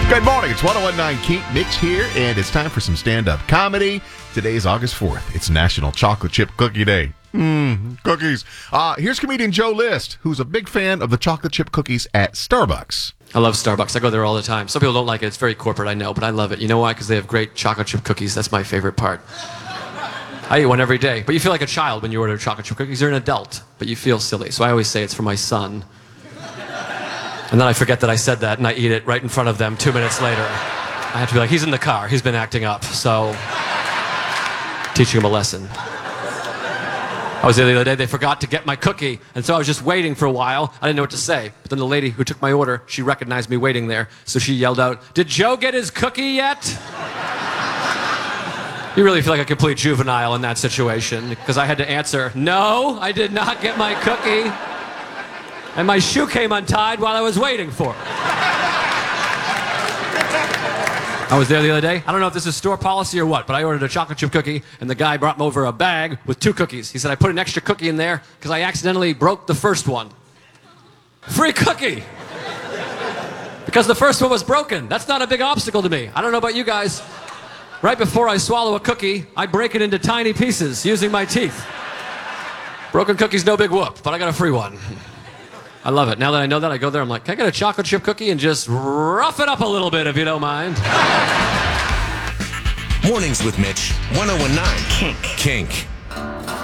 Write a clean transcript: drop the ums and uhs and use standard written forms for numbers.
Good morning. It's 1019 Kink Mitch here, and it's time for some stand-up comedy. Today is August 4th. It's National Chocolate Chip Cookie Day. Cookies. Here's comedian Joe List, who's a big fan of the chocolate chip cookies at Starbucks. I love Starbucks. I go there all the time. Some people don't like it. It's very corporate, I know, but I love it. You know why? Because they have great chocolate chip cookies. That's my favorite part. I eat one every day. But you feel like a child when you order chocolate chip cookies. You're an adult, but you feel silly. So I always say it's for my son. And then I forget that I said that, and I eat it right in front of them 2 minutes later. I have to be like, he's in the car. He's been acting up. So, teaching him a lesson. I was there the other day. They forgot to get my cookie, and so I was just waiting for a while. I didn't know what to say. But then the lady who took my order, she recognized me waiting there. So she yelled out, "Did Joe get his cookie yet?" You really feel like a complete juvenile in that situation, because I had to answer, "No, I did not get my cookie. And my shoe came untied while I was waiting for it." I was there the other day. I don't know if this is store policy or what, but I ordered a chocolate chip cookie, and the guy brought me over a bag with 2 cookies. He said, "I put an extra cookie in there because I accidentally broke the first one." Free cookie! Because the first one was broken. That's not a big obstacle to me. I don't know about you guys. Right before I swallow a cookie, I break it into tiny pieces using my teeth. Broken cookie's no big whoop, but I got a free one. I love it. Now that I know that, I go there, I'm like, can I get a chocolate chip cookie and just rough it up a little bit, if you don't mind? Mornings with Mitch, 1019 Kink.